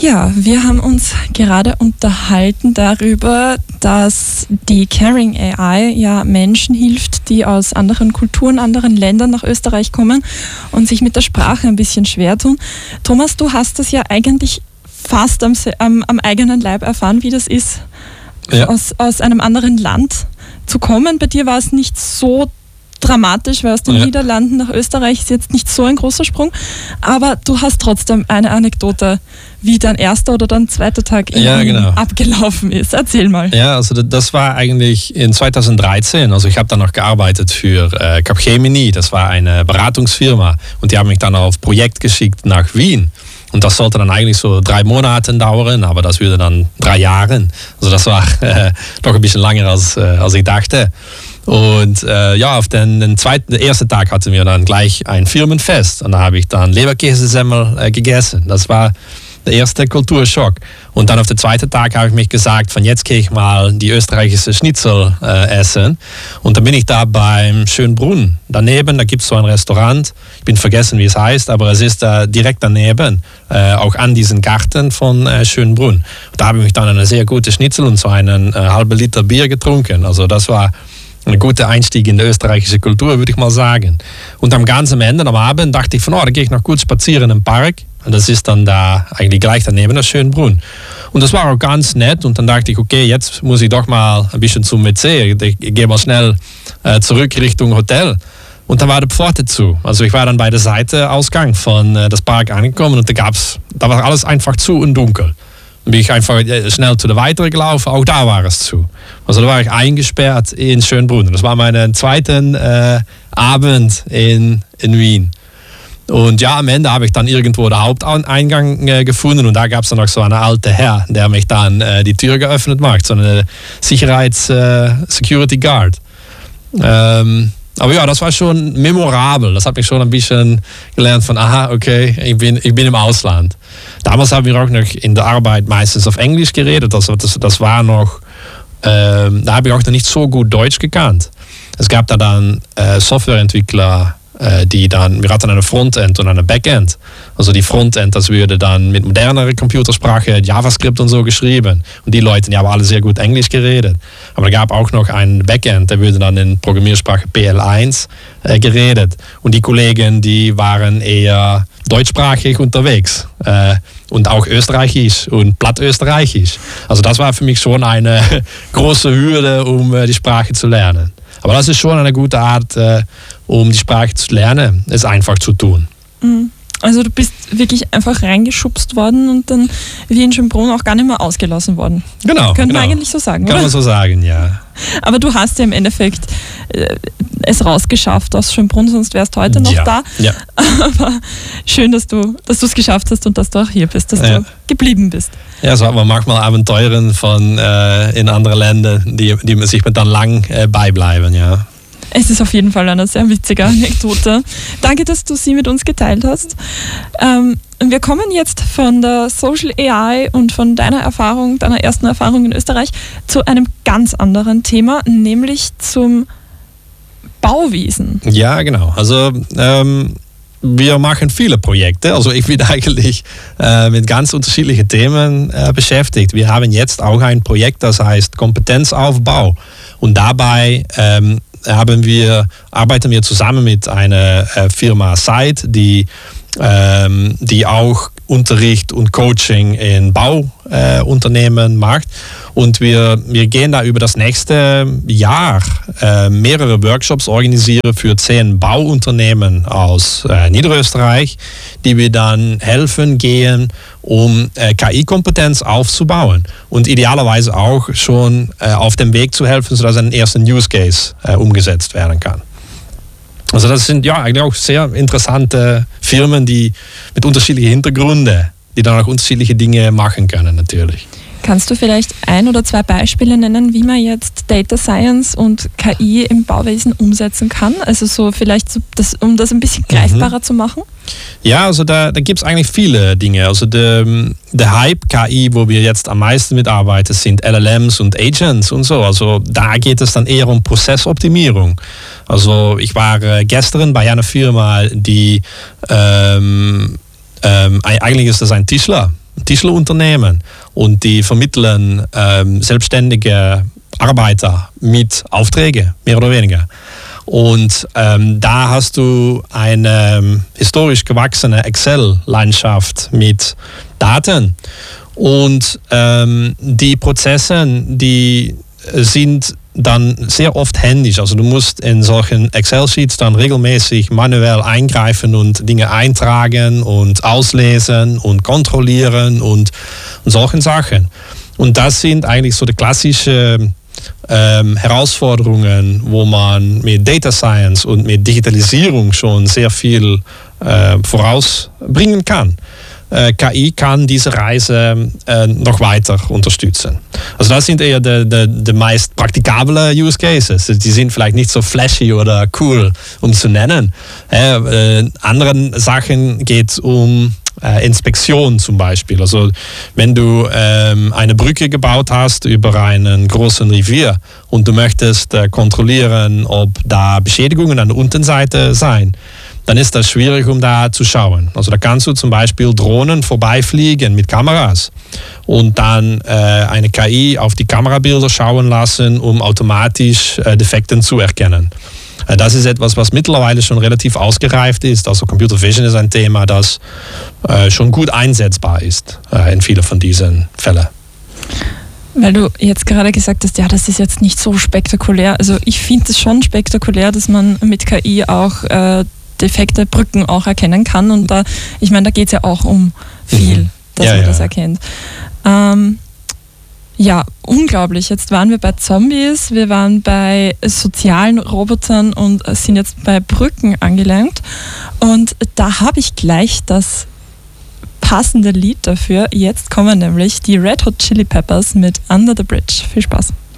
Ja, wir haben uns gerade unterhalten darüber, dass die Caring AI ja Menschen hilft, die aus anderen Kulturen, anderen Ländern nach Österreich kommen und sich mit der Sprache ein bisschen schwer tun. Thomas, du hast das ja eigentlich fast am eigenen Leib erfahren, wie das ist, ja, aus einem anderen Land zu kommen. Bei dir war es nicht so dramatisch, weil aus den Niederlanden nach Österreich ist jetzt nicht so ein großer Sprung, aber du hast trotzdem eine Anekdote, wie dein erster oder dein zweiter Tag abgelaufen ist. Erzähl mal. Ja, also das war eigentlich in 2013, also ich habe dann noch gearbeitet für Capgemini, das war eine Beratungsfirma und die haben mich dann auf Projekt geschickt nach Wien. Und das sollte dann eigentlich so 3 Monate dauern, aber das würde dann 3 Jahre. Also das war doch ein bisschen länger als ich dachte. Und auf den ersten Tag hatten wir dann gleich ein Firmenfest. Und da habe ich dann Leberkäsesemmel gegessen. Das war der erste Kulturschock. Und dann auf den zweiten Tag habe ich mich gesagt, von jetzt gehe ich mal die österreichische Schnitzel essen. Und dann bin ich da beim Schönbrunn. Daneben, da gibt es so ein Restaurant. Ich bin vergessen, wie es heißt, aber es ist direkt daneben, auch an diesem Garten von Schönbrunn. Da habe ich mich dann eine sehr gute Schnitzel und so einen halben Liter Bier getrunken. Also das war ein guter Einstieg in die österreichische Kultur, würde ich mal sagen. Und am ganzen Ende, am Abend, dachte ich da gehe ich noch gut spazieren im Park. Und das ist dann da eigentlich gleich daneben der Schönbrunn. Und das war auch ganz nett. Und dann dachte ich, okay, jetzt muss ich doch mal ein bisschen zum WC. Ich gehe mal schnell zurück Richtung Hotel. Und dann war die Pforte zu. Also ich war dann bei der Seiteausgang von das Park angekommen und da war alles einfach zu und dunkel. Dann bin ich einfach schnell zu der weiteren gelaufen, auch da war es zu. Also da war ich eingesperrt in Schönbrunn. Das war mein zweiter Abend in Wien. Und ja, am Ende habe ich dann irgendwo den Haupteingang gefunden und da gab es dann noch so einen alten Herr, der mich dann die Tür geöffnet macht, so eine Security Guard. Aber ja, das war schon memorabel. Das hat mich schon ein bisschen gelernt von, okay, ich bin im Ausland. Damals haben wir auch noch in der Arbeit meistens auf Englisch geredet. Also das war noch, da habe ich auch noch nicht so gut Deutsch gekannt. Es gab da dann Softwareentwickler, wir hatten eine Frontend und eine Backend. Also die Frontend, das würde dann mit moderner Computersprache, JavaScript und so geschrieben. Und die Leute, die haben alle sehr gut Englisch geredet. Aber da gab auch noch einen Backend, der würde dann in Programmiersprache PL1 geredet. Und die Kollegen, die waren eher deutschsprachig unterwegs. Und auch österreichisch und plattösterreichisch. Also das war für mich schon eine große Hürde, um die Sprache zu lernen. Aber das ist schon eine gute Art, um die Sprache zu lernen, es einfach zu tun. Also du bist wirklich einfach reingeschubst worden und dann wie in Schönbrunn auch gar nicht mehr ausgelassen worden. Genau. Könnte man eigentlich so sagen, Kann oder? man so sagen, ja. Aber du hast ja im Endeffekt es rausgeschafft aus Schönbrunn, sonst wärst du heute noch da. Ja. Aber schön, dass du es geschafft hast und dass du auch hier bist, dass du geblieben bist. Ja, so hat man manchmal Abenteuren in anderen Ländern, die sich dann lang beibleiben, ja. Es ist auf jeden Fall eine sehr witzige Anekdote. Danke, dass du sie mit uns geteilt hast. Wir kommen jetzt von der Social AI und von deiner ersten Erfahrung in Österreich zu einem ganz anderen Thema, nämlich zum Bauwesen. Ja, genau. Also wir machen viele Projekte. Also ich bin eigentlich mit ganz unterschiedlichen Themen beschäftigt. Wir haben jetzt auch ein Projekt, das heißt Kompetenzaufbau. Und dabei arbeiten wir zusammen mit einer Firma Site, die auch Unterricht und Coaching in Bauunternehmen macht. Und wir gehen da über das nächste Jahr mehrere Workshops organisieren für 10 Bauunternehmen aus Niederösterreich, die wir dann helfen gehen, um KI-Kompetenz aufzubauen und idealerweise auch schon auf dem Weg zu helfen, sodass ein erster Use Case umgesetzt werden kann. Also das sind ja eigentlich auch sehr interessante Firmen, die mit unterschiedlichen Hintergründen, die dann auch unterschiedliche Dinge machen können natürlich. Kannst du vielleicht 1 oder 2 Beispiele nennen, wie man jetzt Data Science und KI im Bauwesen umsetzen kann? Also so vielleicht, um das ein bisschen greifbarer zu machen? Ja, also da gibt es eigentlich viele Dinge. Also der Hype KI, wo wir jetzt am meisten mitarbeiten, sind LLMs und Agents und so. Also da geht es dann eher um Prozessoptimierung. Also ich war gestern bei einer Firma, die eigentlich ist das ein Tischler Tischlerunternehmen und die vermitteln selbstständige Arbeiter mit Aufträgen, mehr oder weniger. Und da hast du eine historisch gewachsene Excel-Landschaft mit Daten. Und die Prozesse, die sind dann sehr oft händisch. Also du musst in solchen Excel-Sheets dann regelmäßig manuell eingreifen und Dinge eintragen und auslesen und kontrollieren und solchen Sachen. Und das sind eigentlich so die klassischen Herausforderungen, wo man mit Data Science und mit Digitalisierung schon sehr viel vorausbringen kann. KI kann diese Reise noch weiter unterstützen. Also das sind eher die meist praktikablen Use Cases. Die sind vielleicht nicht so flashy oder cool, um zu nennen. Anderen Sachen geht es um Inspektion zum Beispiel. Also wenn du eine Brücke gebaut hast über einen großen Revier und du möchtest kontrollieren, ob da Beschädigungen an der Unterseite sein, dann ist das schwierig, um da zu schauen. Also da kannst du zum Beispiel Drohnen vorbeifliegen mit Kameras und dann eine KI auf die Kamerabilder schauen lassen, um automatisch Defekte zu erkennen. Das ist etwas, was mittlerweile schon relativ ausgereift ist. Also Computer Vision ist ein Thema, das schon gut einsetzbar ist in vielen von diesen Fällen. Weil du jetzt gerade gesagt hast, ja, das ist jetzt nicht so spektakulär. Also ich finde es schon spektakulär, dass man mit KI auch defekte Brücken auch erkennen kann. Und da, ich meine, da geht es ja auch um viel, dass man das erkennt. Ja, unglaublich. Jetzt waren wir bei Zombies, wir waren bei sozialen Robotern und sind jetzt bei Brücken angelangt. Und da habe ich gleich das passende Lied dafür. Jetzt kommen nämlich die Red Hot Chili Peppers mit Under the Bridge. Viel Spaß.